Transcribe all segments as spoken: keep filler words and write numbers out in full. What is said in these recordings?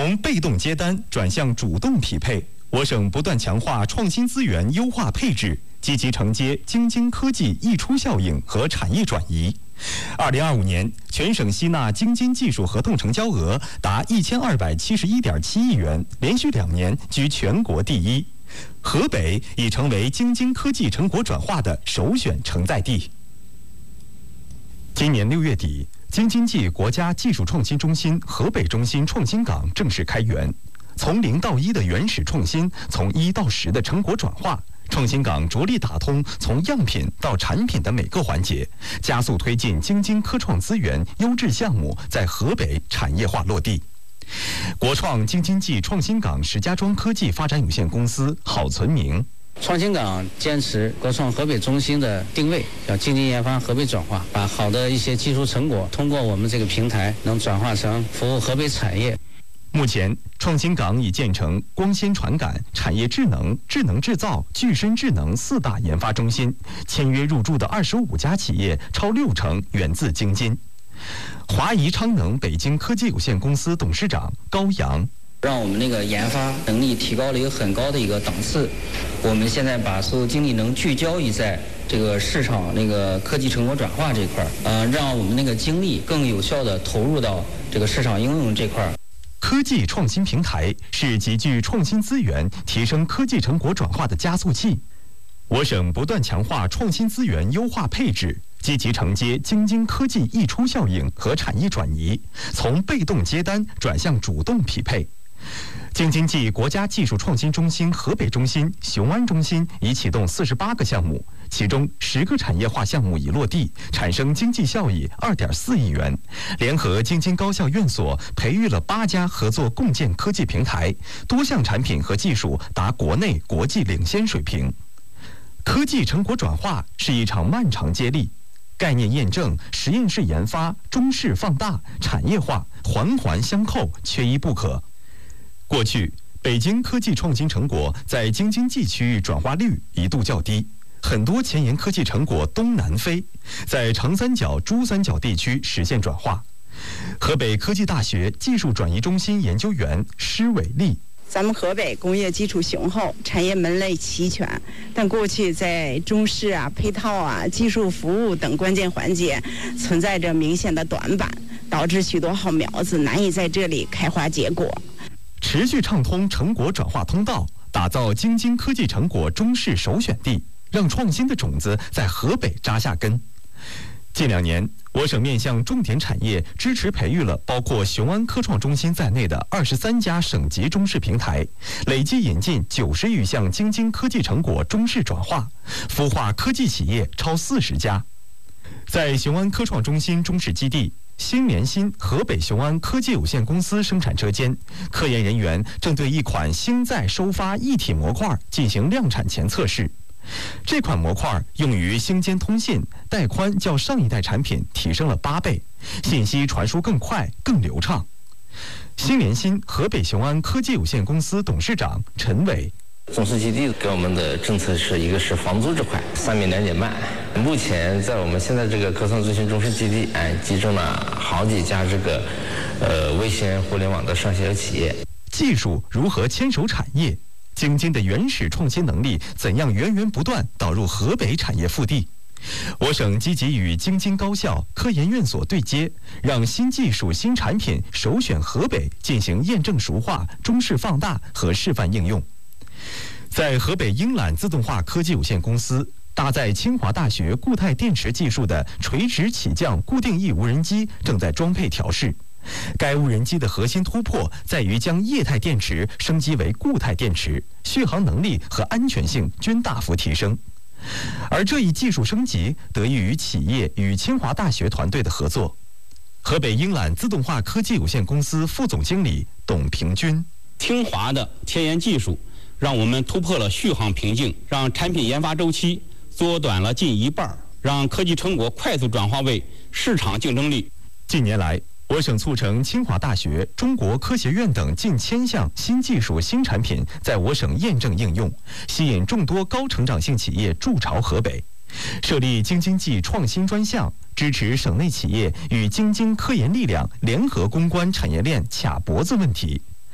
从被动接单转向主动匹配，我省不断强化创新资源优化配置，积极承接京津科技溢出效应和产业转移。二零二五年，全省吸纳京津技术合同成交额达一千二百七十一点七亿元，连续两年居全国第一。河北已成为京津科技成果转化的首选承载地。今年六月底，京津冀国家技术创新中心河北中心创新岗正式开源。从零到一的原始创新，从一到十的成果转化，创新岗着力打通从样品到产品的每个环节，加速推进京津科创资源优质项目在河北产业化落地。国创京津冀创新岗石家庄科技发展有限公司郝存明。 创新岗坚持国创河北中心的定位，要精进研发河北转化，把好的一些技术成果通过我们这个平台能转化成服务河北产业。 目前，创新岗已建成光纤传感、产业智能、智能制造、具身智能四大研发中心，签约入驻的二十五家企业超六成源自京津。华谊昌能北京科技有限公司董事长高阳。 让我们那个研发能力提高了一个很高的一个档次。我们现在把所有精力能聚焦于在这个市场那个科技成果转化这块儿，呃，让我们那个精力更有效地投入到这个市场应用这块儿。 科技创新平台是集聚创新资源、提升科技成果转化的加速器。我省不断强化创新资源优化配置，积极承接京津科技溢出效应和产业转移，从被动接单转向主动匹配。京津冀国家技术创新中心河北中心、雄安中心已启动四十八个项目，其中十个产业化项目已落地，产生经济效益二点四亿元。联合京津高校院所培育了八家合作共建科技平台，多项产品和技术达国内国际领先水平。科技成果转化是一场漫长接力，概念验证、实验室研发、中试放大、产业化环环相扣，缺一不可。过去，北京科技创新成果在京津冀区域转化率一度较低，很多前沿科技成果东南飞，在长三角、珠三角地区实现转化。河北科技大学技术转移中心研究员施伟丽。 咱们河北工业基础雄厚，产业门类齐全，但过去在中试啊、配套啊、技术服务等关键环节存在着明显的短板，导致许多好苗子难以在这里开花结果。 持续畅通成果转化通道，打造京津科技成果中试首选地，让创新的种子在河北扎下根。近两年，我省面向重点产业支持培育了包括雄安科创中心在内的二十三家省级中试平台，累计引进九十余项京津科技成果中试转化，孵化科技企业超四十家。在雄安科创中心中试基地，新联新河北雄安科技有限公司生产车间，科研人员正对一款星载收发一体模块进行量产前测试。这款模块用于星间通信，带宽较上一代产品提升了八倍，信息传输更快、更流畅。新联新河北雄安科技有限公司董事长陈伟。 中试基地给我们的政策是一个是房租这块三米两减半，目前在我们现在这个科创中心中试基地，哎，集中了好几家这个呃微线互联网的上下游企业。 技术如何牵手产业？京津的原始创新能力怎样源源不断导入河北产业腹地？我省积极与京津高校、科研院所对接，让新技术、新产品首选河北进行验证熟化、中试放大和示范应用。在河北英揽自动化科技有限公司，搭载清华大学固态电池技术的垂直起降固定翼无人机正在装配调试。该无人机的核心突破在于将液态电池升级为固态电池，续航能力和安全性均大幅提升。而这一技术升级得益于企业与清华大学团队的合作。河北英揽自动化科技有限公司副总经理董平军。 清华的前沿技术让我们突破了续航瓶颈，让产品研发周期缩短了近一半，让科技成果快速转化为市场竞争力。 近年来，我省促成清华大学、中国科学院等近千项新技术、新产品在我省验证应用，吸引众多高成长性企业筑巢河北。设立京津冀创新专项，支持省内企业与京津科研力量联合攻关产业链卡脖子问题。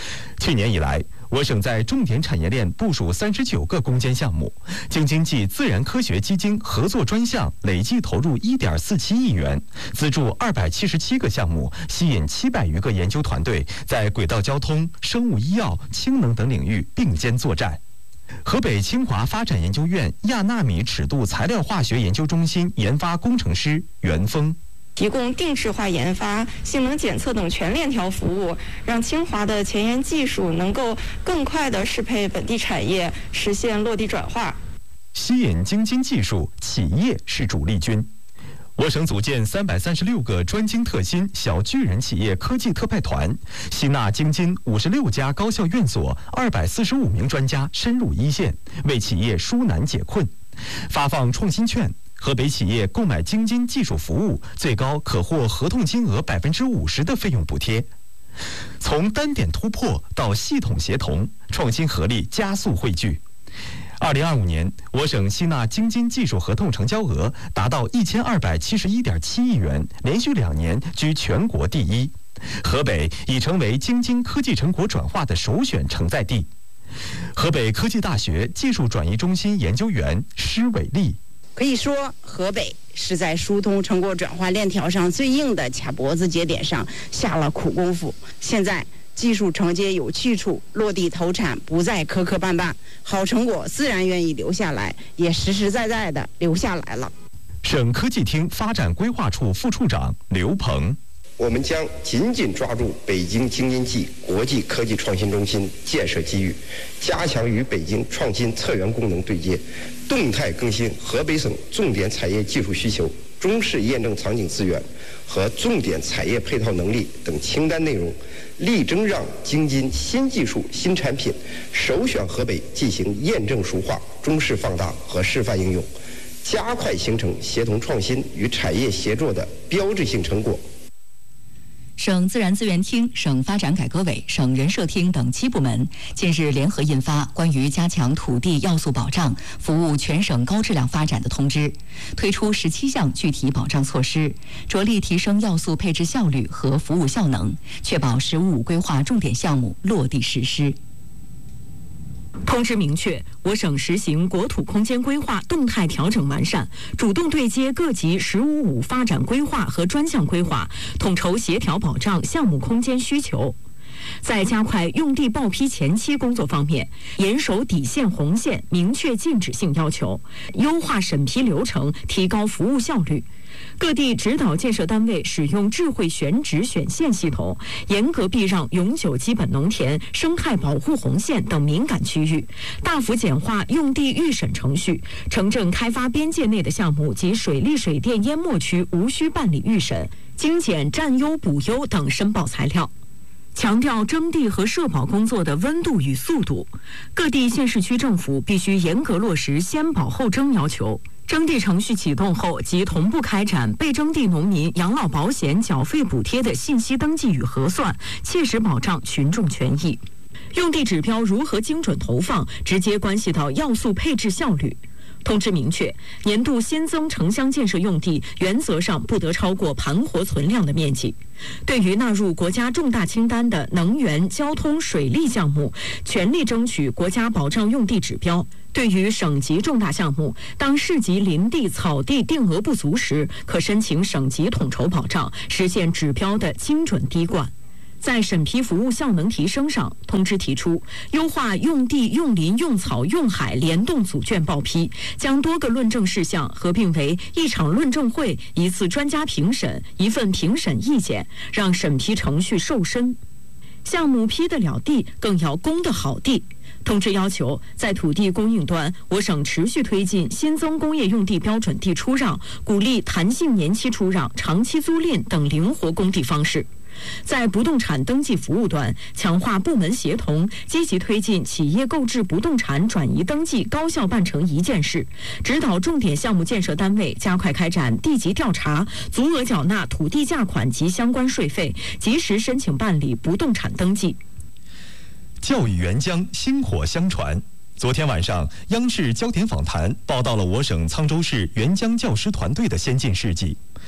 去年以来，我省在重点产业链部署三十九个攻坚项目，京津冀自然科学基金合作专项累计投入一点四七亿元，资助二百七十七个项目，吸引七百余个研究团队，在轨道交通、生物医药、氢能等领域并肩作战。河北清华发展研究院亚纳米尺度材料化学研究中心研发工程师袁峰。 提供定制化研发、性能检测等全链条服务，让清华的前沿技术能够更快地适配本地产业，实现落地转化。 吸引京津技术企业是主力军。我省组建三百三十六个专精特新小巨人企业科技特派团，吸纳京津五十六家高校院所二百四十五名专家深入一线，为企业纾难解困。发放创新券，河北企业购买京津技术服务，最高可获合同金额百分之五十的费用补贴。从单点突破到系统协同，创新合力加速汇聚。二零二五年，我省吸纳京津技术合同成交额达到一千二百七十一点七亿元，连续两年居全国第一。河北已成为京津科技成果转化的首选承载地。河北科技大学技术转移中心研究员施伟丽。 可以说，河北是在疏通成果转化链条上最硬的卡脖子节点上下了苦功夫。现在技术承接有去处，落地投产不再磕磕绊绊，好成果自然愿意留下来，也实实在在的留下来了。 省科技厅发展规划处副处长刘鹏。 我们将紧紧抓住北京京津冀国际科技创新中心建设机遇，加强与北京创新策源功能对接，动态更新河北省重点产业技术需求、中试验证场景资源和重点产业配套能力等清单内容，力争让京津新技术新产品首选河北进行验证熟化、中试放大和示范应用，加快形成协同创新与产业协作的标志性成果。 省自然资源厅、省发展改革委、省人社厅等七部门近日联合印发关于加强土地要素保障、服务全省高质量发展的通知，推出十七项具体保障措施，着力提升要素配置效率和服务效能，确保“十五五”规划重点项目落地实施。 通知明确，我省实行国土空间规划动态调整完善，主动对接各级“十五五”发展规划和专项规划，统筹协调保障项目空间需求。在加快用地报批前期工作方面，严守底线红线，明确禁止性要求，优化审批流程，提高服务效率。各地指导建设单位使用智慧选址选线系统，严格避让永久基本农田、生态保护红线等敏感区域，大幅简化用地预审程序，城镇开发边界内的项目及水利水电淹没区无需办理预审，精简占优补优等申报材料。强调征地和社保工作的温度与速度，各地县市区政府必须严格落实先保后征要求。征地程序启动后，即同步开展被征地农民养老保险缴费补贴的信息登记与核算，切实保障群众权益。用地指标如何精准投放，直接关系到要素配置效率。通知明确，年度新增城乡建设用地原则上不得超过盘活存量的面积。对于纳入国家重大清单的能源、交通、水利项目，全力争取国家保障用地指标。对于省级重大项目，当市级林地、草地定额不足时，可申请省级统筹保障，实现指标的精准滴灌。在审批服务效能提升上，通知提出优化用地、用林、用草、用海联动组卷报批，将多个论证事项合并为一场论证会、一次专家评审、一份评审意见，让审批程序瘦身。项目批得了地，更要供得好地。通知要求，在土地供应端，我省持续推进新增工业用地标准地出让，鼓励弹性年期出让、长期租赁等灵活供地方式。在不动产登记服务端，强化部门协同，积极推进企业购置不动产转移登记高效办成一件事，指导重点项目建设单位加快开展地籍调查，足额缴纳土地价款及相关税费，及时申请办理不动产登记。 教育援疆，薪火相传。昨天晚上，央视焦点访谈报道了我省沧州市援疆教师团队的先进事迹。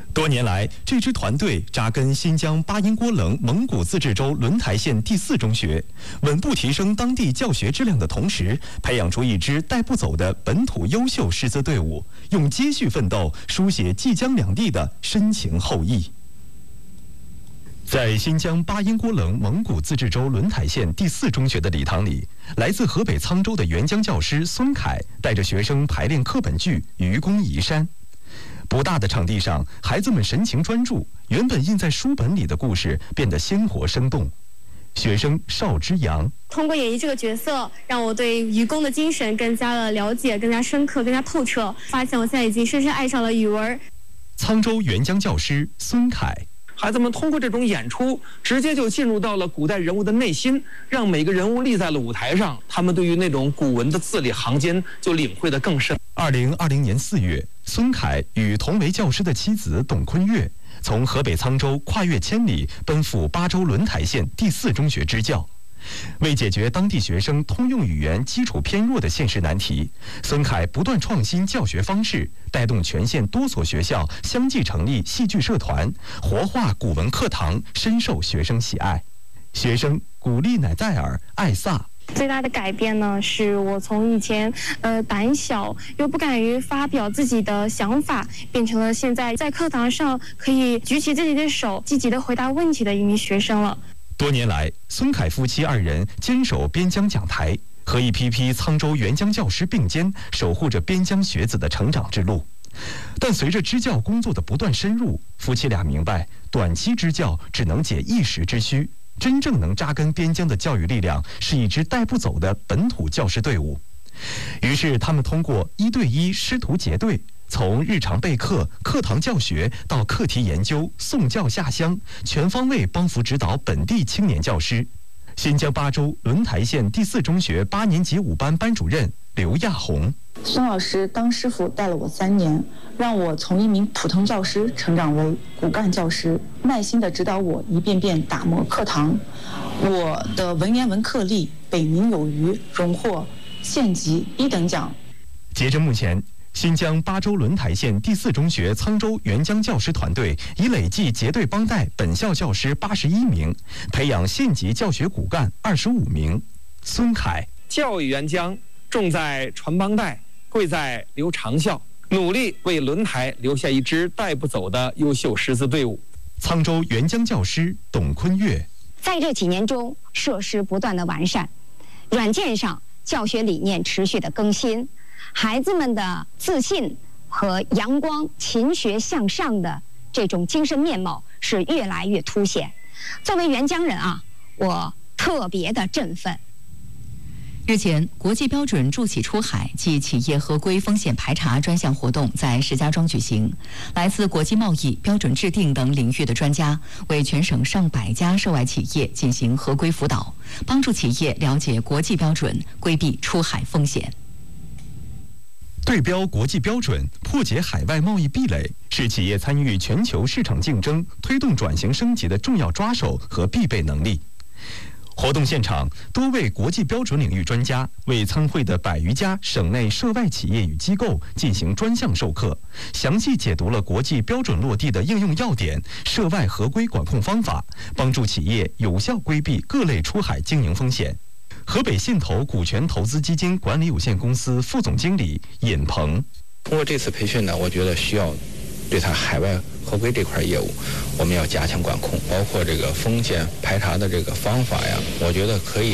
多年来，这支团队扎根新疆巴音郭楞蒙古自治州轮台县第四中学，稳步提升当地教学质量的同时，培养出一支带不走的本土优秀师资队伍，用接续奋斗书写冀江两地的深情厚谊。在新疆巴音郭楞蒙古自治州轮台县第四中学的礼堂里，来自河北沧州的援疆教师孙凯带着学生排练课本剧《愚公移山》。不大的场地上，孩子们神情专注，原本印在书本里的故事变得鲜活生动。学生邵之阳通过演绎这个角色，让我对愚公的精神更加的了解，更加深刻，更加透彻，发现我现在已经深深爱上了语文。 沧州援疆教师孙凯。 孩子们通过这种演出，直接就进入到了古代人物的内心，让每个人物立在了舞台上，他们对于那种古文的字里行间就领会得更深。 二零二零年四月，孙凯与同为教师的妻子董坤月，从河北沧州跨越千里，奔赴巴州轮台县第四中学支教。为解决当地学生通用语言基础偏弱的现实难题，孙凯不断创新教学方式，带动全县多所学校相继成立戏剧社团，活化古文课堂，深受学生喜爱。学生古丽乃戴尔、艾萨。 最大的改变呢，是我从以前呃胆小又不敢于发表自己的想法，变成了现在在课堂上可以举起自己的手，积极的回答问题的一名学生了。 多年来，孙凯夫妻二人坚守边疆讲台，和一批批沧州援疆教师并肩，守护着边疆学子的成长之路。但随着支教工作的不断深入，夫妻俩明白，短期支教只能解一时之需，真正能扎根边疆的教育力量，是一支带不走的本土教师队伍。于是，他们通过一对一师徒结对，从日常备课、课堂教学到课题研究、送教下乡，全方位帮扶指导本地青年教师。新疆巴州轮台县第四中学八年级五班班主任刘亚红。 孙老师当师傅带了我三年，让我从一名普通教师成长为骨干教师，耐心地指导我一遍遍打磨课堂。我的文言文课例北冥有余，荣获县级一等奖。 截至目前，新疆巴州轮台县第四中学沧州援疆教师团队已累计结对帮带本校教师八十一名，培养县级教学骨干二十五名。孙凯： 教育援疆重在传帮带，贵在留长效，努力为轮台留下一支带不走的优秀师资队伍。 沧州援疆教师董坤月： 在这几年中，设施不断的完善，软件上教学理念持续的更新，孩子们的自信和阳光、勤学向上的这种精神面貌是越来越凸显。作为援疆人啊，我特别的振奋。 日前，国际标准助企出海暨企业合规风险排查专项活动在石家庄举行。来自国际贸易、标准制定等领域的专家为全省上百家涉外企业进行合规辅导，帮助企业了解国际标准，规避出海风险。 对标国际标准，破解海外贸易壁垒，是企业参与全球市场竞争、推动转型升级的重要抓手和必备能力。活动现场，多位国际标准领域专家为参会的百余家省内涉外企业与机构进行专项授课，详细解读了国际标准落地的应用要点、涉外合规管控方法，帮助企业有效规避各类出海经营风险。河北信投股权投资基金管理有限公司副总经理尹鹏： 通过这次培训呢，我觉得需要对它海外合规这块业务，我们要加强管控，包括这个风险排查的这个方法呀，我觉得可以